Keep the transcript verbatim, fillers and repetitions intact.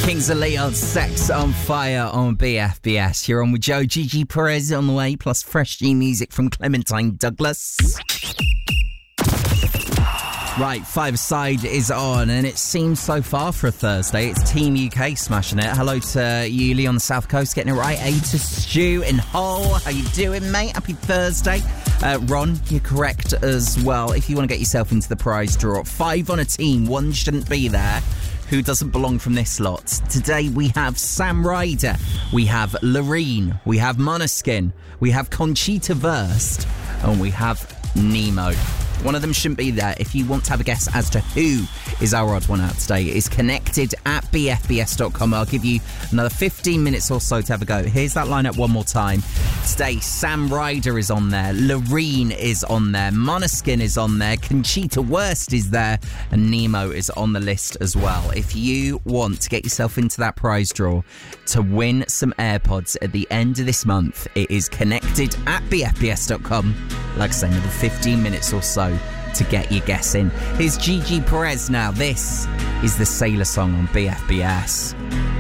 Kings of Leon, Sex on Fire on B F B S. You're on with Joe. Gigi Perez on the way, plus fresh new music from Clementine Douglas. Right, Five-a-Side is on, and it seems so far for a Thursday. It's Team U K smashing it. Hello to Yuli on the South Coast, getting it right. A to Stu in Hull. How you doing, mate? Happy Thursday. Uh, Ron, you're correct as well. If you want to get yourself into the prize draw, five on a team, one shouldn't be there. Who doesn't belong from this lot? Today we have Sam Ryder, we have Loreen, we have Måneskin, we have Conchita Wurst, and we have Nemo. One of them shouldn't be there. If you want to have a guess as to who is our odd one out today, it's connected at b f b s dot com. I'll give you another fifteen minutes or so to have a go. Here's that lineup one more time. Today, Sam Ryder is on there, Loreen is on there, Måneskin is on there, Conchita Wurst is there, and Nemo is on the list as well. If you want to get yourself into that prize draw to win some AirPods at the end of this month, it is connected at b f b s dot com. Like I say, another fifteen minutes or so to get your guess in. Here's Gigi Perez now. This is the Sailor Song on B F B S.